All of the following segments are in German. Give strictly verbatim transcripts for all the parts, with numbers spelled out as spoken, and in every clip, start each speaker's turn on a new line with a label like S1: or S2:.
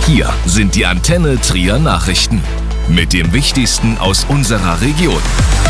S1: Hier sind die Antenne Trier Nachrichten mit dem Wichtigsten aus unserer Region.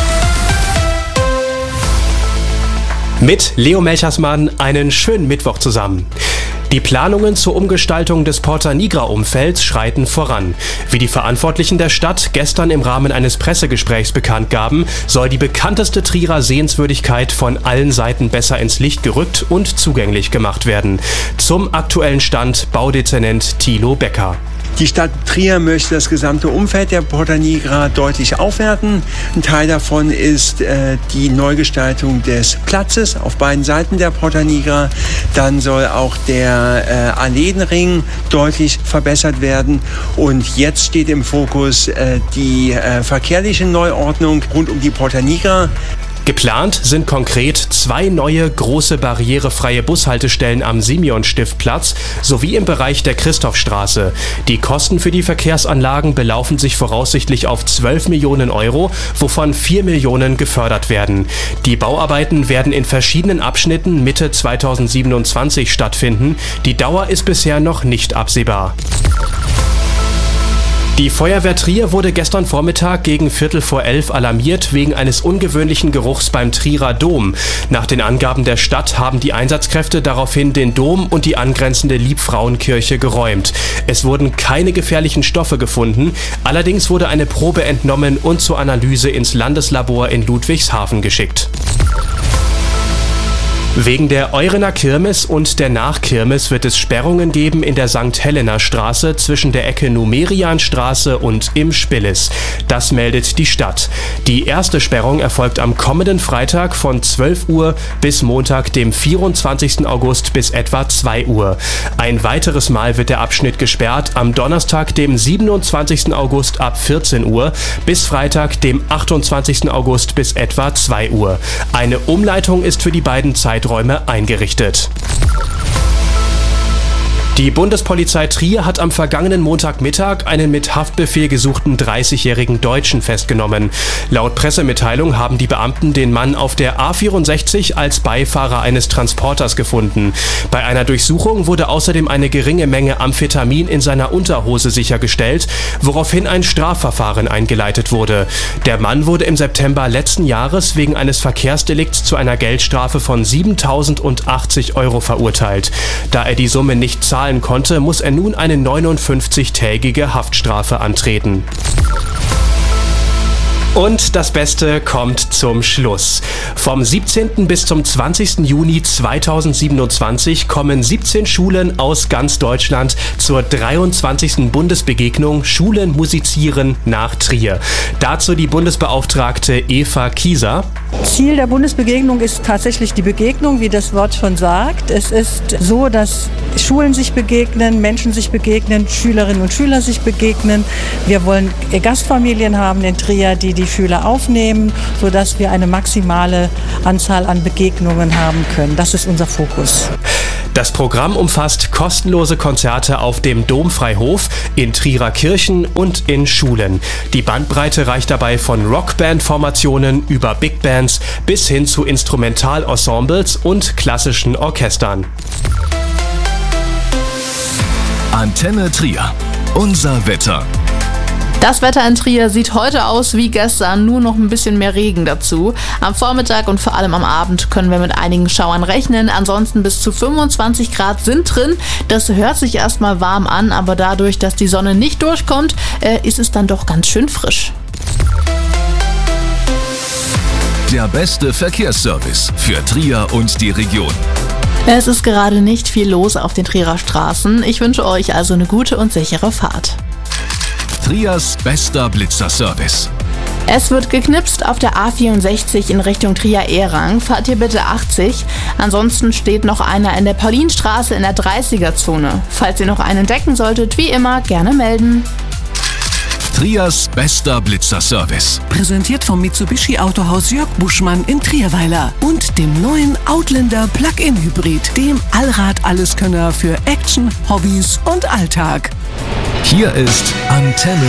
S2: Mit Leo Melchersmann einen schönen Mittwoch zusammen. Die Planungen zur Umgestaltung des Porta Nigra-Umfelds schreiten voran. Wie die Verantwortlichen der Stadt gestern im Rahmen eines Pressegesprächs bekannt gaben, soll die bekannteste Trierer Sehenswürdigkeit von allen Seiten besser ins Licht gerückt und zugänglich gemacht werden. Zum aktuellen Stand Baudezernent Thilo Becker.
S3: Die Stadt Trier möchte das gesamte Umfeld der Porta Nigra deutlich aufwerten. Ein Teil davon ist äh, die Neugestaltung des Platzes auf beiden Seiten der Porta Nigra. Dann soll auch der äh, Alleenring deutlich verbessert werden. Und jetzt steht im Fokus äh, die äh, verkehrliche Neuordnung rund um die Porta Nigra.
S2: Geplant sind konkret zwei neue große barrierefreie Bushaltestellen am Simeon-Stiftplatz sowie im Bereich der Christophstraße. Die Kosten für die Verkehrsanlagen belaufen sich voraussichtlich auf zwölf Millionen Euro, wovon vier Millionen gefördert werden. Die Bauarbeiten werden in verschiedenen Abschnitten Mitte zweitausendsiebenundzwanzig stattfinden. Die Dauer ist bisher noch nicht absehbar. Die Feuerwehr Trier wurde gestern Vormittag gegen Viertel vor elf alarmiert wegen eines ungewöhnlichen Geruchs beim Trierer Dom. Nach den Angaben der Stadt haben die Einsatzkräfte daraufhin den Dom und die angrenzende Liebfrauenkirche geräumt. Es wurden keine gefährlichen Stoffe gefunden, allerdings wurde eine Probe entnommen und zur Analyse ins Landeslabor in Ludwigshafen geschickt. Wegen der Eurener Kirmes und der Nachkirmes wird es Sperrungen geben in der Sankt Helena Straße zwischen der Ecke Numerianstraße und im Spillis. Das meldet die Stadt. Die erste Sperrung erfolgt am kommenden Freitag von zwölf Uhr bis Montag, dem vierundzwanzigsten August bis etwa zwei Uhr. Ein weiteres Mal wird der Abschnitt gesperrt am Donnerstag, dem siebenundzwanzigsten August ab vierzehn Uhr bis Freitag, dem achtundzwanzigsten August bis etwa zwei Uhr. Eine Umleitung ist für die beiden Zeiträume eingerichtet. Die Bundespolizei Trier hat am vergangenen Montagmittag einen mit Haftbefehl gesuchten dreißigjährigen Deutschen festgenommen. Laut Pressemitteilung haben die Beamten den Mann auf der A vierundsechzig als Beifahrer eines Transporters gefunden. Bei einer Durchsuchung wurde außerdem eine geringe Menge Amphetamin in seiner Unterhose sichergestellt, woraufhin ein Strafverfahren eingeleitet wurde. Der Mann wurde im September letzten Jahres wegen eines Verkehrsdelikts zu einer Geldstrafe von siebentausendachtzig Euro verurteilt. Da er die Summe nicht zahlen konnte, muss er nun eine neunundfünfzigtägige Haftstrafe antreten. Und das Beste kommt zum Schluss. Vom siebzehnten bis zum zwanzigsten Juni zweitausendsiebenundzwanzig kommen siebzehn Schulen aus ganz Deutschland zur dreiundzwanzigsten Bundesbegegnung Schulen musizieren nach Trier. Dazu die Bundesbeauftragte Eva Kieser.
S4: Ziel der Bundesbegegnung ist tatsächlich die Begegnung, wie das Wort schon sagt. Es ist so, dass Schulen sich begegnen, Menschen sich begegnen, Schülerinnen und Schüler sich begegnen. Wir wollen Gastfamilien haben in Trier, die die Schüler aufnehmen, sodass wir eine maximale Anzahl an Begegnungen haben können. Das ist unser Fokus.
S2: Das Programm umfasst kostenlose Konzerte auf dem Domfreihof, in Trierer Kirchen und in Schulen. Die Bandbreite reicht dabei von Rockband-Formationen über Big Bands bis hin zu Instrumentalensembles und klassischen Orchestern.
S1: Antenne Trier. Unser Wetter.
S5: Das Wetter in Trier sieht heute aus wie gestern, nur noch ein bisschen mehr Regen dazu. Am Vormittag und vor allem am Abend können wir mit einigen Schauern rechnen. Ansonsten bis zu fünfundzwanzig Grad sind drin. Das hört sich erstmal warm an, aber dadurch, dass die Sonne nicht durchkommt, äh, ist es dann doch ganz schön frisch.
S1: Der beste Verkehrsservice für Trier und die Region.
S5: Es ist gerade nicht viel los auf den Trierer Straßen. Ich wünsche euch also eine gute und sichere Fahrt.
S1: Triers bester Blitzerservice.
S5: Es wird geknipst auf der A vierundsechzig in Richtung Trier-Ehrang. Fahrt ihr bitte achtzig. Ansonsten steht noch einer in der Paulinstraße in der dreißiger-Zone. Falls ihr noch einen entdecken solltet, wie immer, gerne melden.
S1: Triers bester Blitzerservice.
S6: Präsentiert vom Mitsubishi Autohaus Jörg Buschmann in Trierweiler und dem neuen Outlander Plug-in Hybrid, dem Allrad-Alleskönner für Action, Hobbys und Alltag.
S1: Hier ist Antenne